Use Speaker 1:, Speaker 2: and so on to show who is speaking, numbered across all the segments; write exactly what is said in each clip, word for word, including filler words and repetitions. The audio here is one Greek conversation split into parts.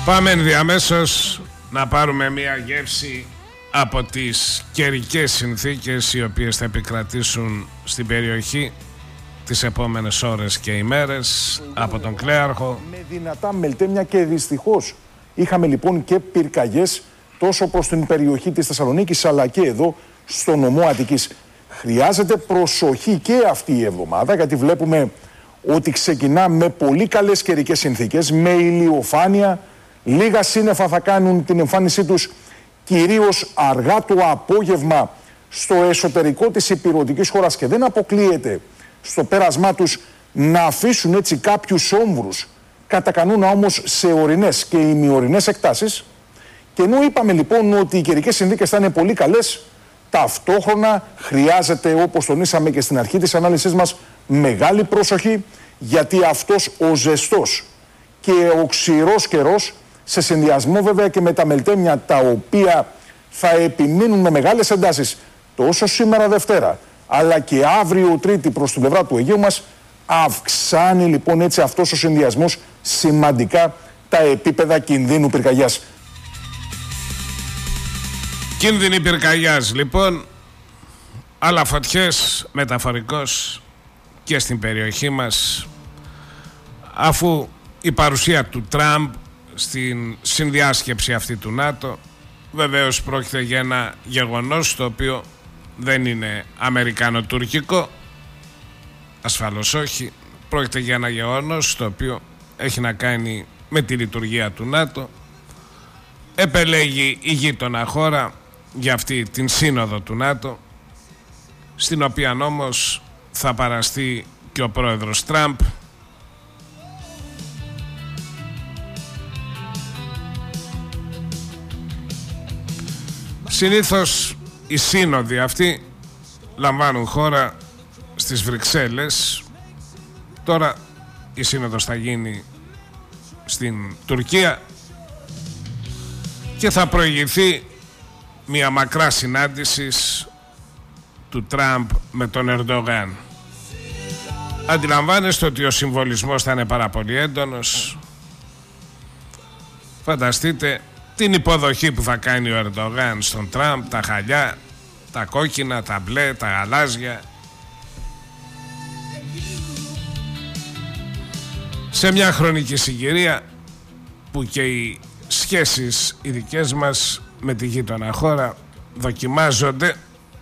Speaker 1: Πάμε ενδιαμέσως να πάρουμε μια γεύση από τις καιρικές συνθήκες οι οποίες θα επικρατήσουν στην περιοχή τις επόμενες ώρες και ημέρες από τον Κλέαρχο.
Speaker 2: Με δυνατά μελτέμια και δυστυχώς είχαμε λοιπόν και πυρκαγιές τόσο προς την περιοχή της Θεσσαλονίκης αλλά και εδώ στο νομό Αττικής. Χρειάζεται προσοχή και αυτή η εβδομάδα γιατί βλέπουμε ότι ξεκινά με πολύ καλές καιρικές συνθήκες, με ηλιοφάνεια. Λίγα σύννεφα θα κάνουν την εμφάνισή τους κυρίως αργά το απόγευμα στο εσωτερικό της υπηρετικής χώρας και δεν αποκλείεται στο πέρασμά τους να αφήσουν έτσι κάποιους όμβρους, κατά κανόνα όμως σε ορεινές και ημιορεινές εκτάσεις. Και ενώ είπαμε λοιπόν ότι οι καιρικές συνθήκες θα είναι πολύ καλές, ταυτόχρονα χρειάζεται, όπως τονίσαμε και στην αρχή της ανάλυσης μας, μεγάλη προσοχή, γιατί αυτός ο ζεστός και ο ξηρός καιρός, σε συνδυασμό βέβαια και με τα μελτέμια τα οποία θα επιμείνουν με μεγάλες εντάσεις τόσο σήμερα Δευτέρα αλλά και αύριο Τρίτη προς την πλευρά του Αιγαίου μας, αυξάνει λοιπόν έτσι αυτός ο συνδυασμός σημαντικά τα επίπεδα κινδύνου πυρκαγιάς.
Speaker 1: Κίνδυνοι πυρκαγιάς λοιπόν, αλλά φωτιές μεταφορικώς και στην περιοχή μας, αφού η παρουσία του Τραμπ στην συνδιάσκεψη αυτή του ΝΑΤΟ βεβαίως πρόκειται για ένα γεγονός το οποίο δεν είναι αμερικανοτουρκικό, ασφαλώς όχι. Πρόκειται για ένα γεγονός το οποίο έχει να κάνει με τη λειτουργία του ΝΑΤΟ. Επελέγει η γείτονα χώρα για αυτή την σύνοδο του ΝΑΤΟ, στην οποία όμως θα παραστεί και ο πρόεδρος Τραμπ. Συνήθως οι σύνοδοι αυτοί λαμβάνουν χώρα στις Βρυξέλλες. Τώρα η σύνοδος θα γίνει στην Τουρκία και θα προηγηθεί μια μακρά συνάντηση του Τραμπ με τον Ερντογάν. Αντιλαμβάνεστε ότι ο συμβολισμός θα είναι πάρα πολύ έντονος. Φανταστείτε την υποδοχή που θα κάνει ο Ερντογάν στον Τραμπ, τα χαλιά, τα κόκκινα, τα μπλε, τα γαλάζια. Σε μια χρονική συγκυρία που και οι σχέσεις οι δικές μας με τη γείτονα χώρα δοκιμάζονται,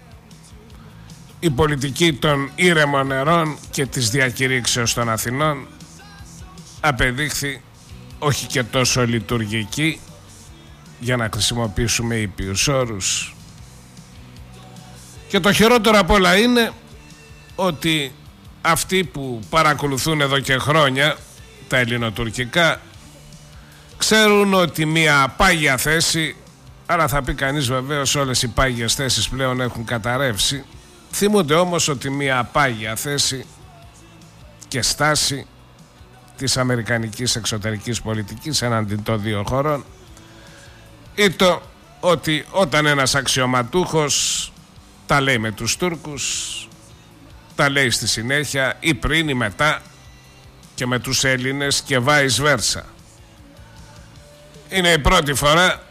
Speaker 1: η πολιτική των ήρεμων νερών και της διακηρύξεως των Αθηνών απεδείχθη όχι και τόσο λειτουργική, για να χρησιμοποιήσουμε ήπιους όρους. Και το χειρότερο απ' όλα είναι ότι αυτοί που παρακολουθούν εδώ και χρόνια τα ελληνοτουρκικά ξέρουν ότι μια πάγια θέση, άρα θα πει κανείς βεβαίως όλες οι πάγιες θέσεις πλέον έχουν καταρρεύσει, θυμούνται όμως ότι μια πάγια θέση και στάση της αμερικανικής εξωτερικής πολιτικής έναντι των δύο χωρών ή το ότι όταν ένας αξιωματούχος τα λέει με τους Τούρκους, τα λέει στη συνέχεια ή πριν ή μετά και με τους Έλληνες και vice versa. Είναι η πρώτη φορά